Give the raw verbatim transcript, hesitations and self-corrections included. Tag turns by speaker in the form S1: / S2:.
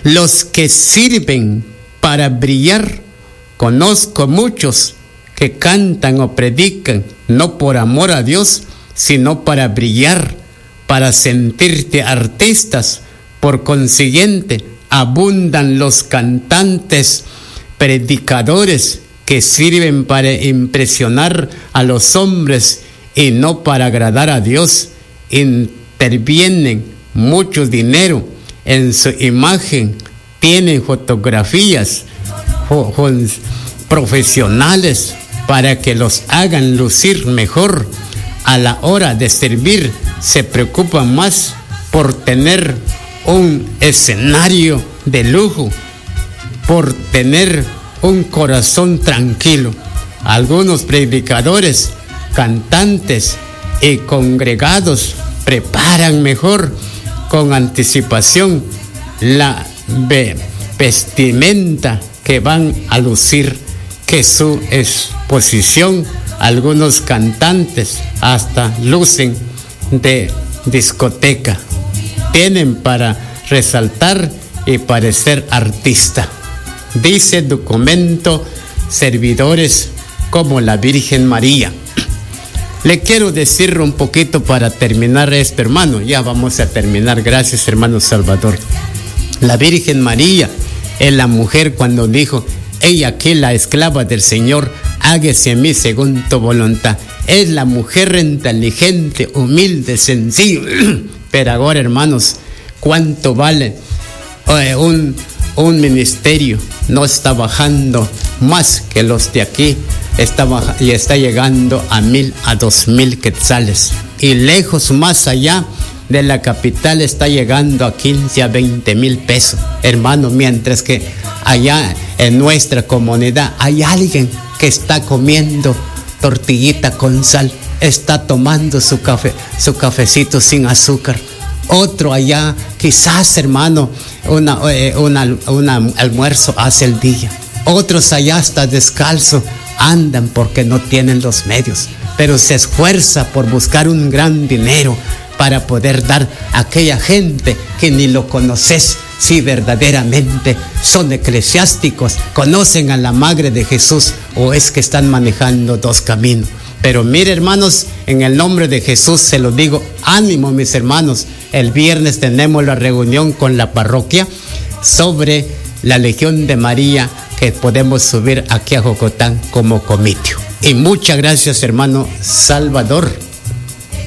S1: Los que sirven para brillar, conozco muchos que cantan o predican, no por amor a Dios, sino para brillar, para sentirte artistas. Por consiguiente, abundan los cantantes, predicadores que sirven para impresionar a los hombres y no para agradar a Dios. Intervienen mucho dinero en su imagen, tienen fotografías profesionales para que los hagan lucir mejor. A la hora de servir se preocupan más por tener un escenario de lujo, por tener un corazón tranquilo. Algunos predicadores, cantantes y congregados preparan mejor con anticipación la vestimenta que van a lucir que su exposición. Algunos cantantes hasta lucen de discoteca, tienen para resaltar y parecer artista. Dice documento, servidores como la Virgen María. Le quiero decir un poquito para terminar esto, hermano. Ya vamos a terminar. Gracias, hermano Salvador. La Virgen María es la mujer cuando dijo: ella que la esclava del Señor, hágase a mí según tu voluntad. Es la mujer inteligente, humilde, sencilla. Pero ahora, hermanos, ¿cuánto vale eh, un, un ministerio? No está bajando más que los de aquí. Está baja, y está llegando a mil, a dos mil quetzales. Y lejos más allá de la capital está llegando a quince a veinte mil pesos, hermano, mientras que allá en nuestra comunidad hay alguien que está comiendo tortillita con sal, está tomando su café, su cafecito sin azúcar. Otro allá, quizás, hermano, una, eh, una, una almuerzo hace el día. Otros allá hasta descalzo andan porque no tienen los medios, pero se esfuerza por buscar un gran dinero para poder dar a aquella gente que ni lo conoces, si verdaderamente son eclesiásticos, conocen a la Madre de Jesús, o es que están manejando dos caminos. Pero mire, hermanos, en el nombre de Jesús se lo digo, ánimo, mis hermanos. El viernes tenemos la reunión con la parroquia sobre la Legión de María que podemos subir aquí a Jocotán como comitio. Y muchas gracias, hermano Salvador.